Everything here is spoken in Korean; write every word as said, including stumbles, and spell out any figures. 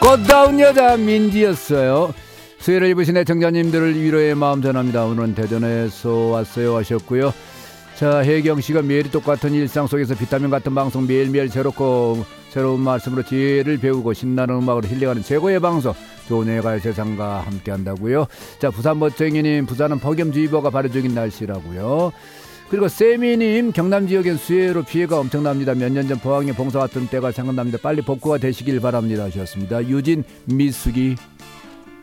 멋다운 여자 민지였어요. 수혜를 입으신 애청자님들을 위로의 마음 전합니다. 오늘은 대전에서 왔어요 하셨고요. 자, 혜경씨가 매일이 똑같은 일상 속에서 비타민 같은 방송 매일매일 새롭고 새로운 말씀으로 지혜를 배우고 신나는 음악으로 힐링하는 최고의 방송 좋은 애가 세상과 함께 한다고요. 자, 부산 멋쟁이님, 부산은 폭염주의보가 발효 중인 날씨라고요. 그리고 세미님, 경남 지역엔 수해로 피해가 엄청납니다. 몇 년 전 포항에 봉사 왔던 때가 생각납니다. 빨리 복구가 되시길 바랍니다 하셨습니다. 유진, 미숙이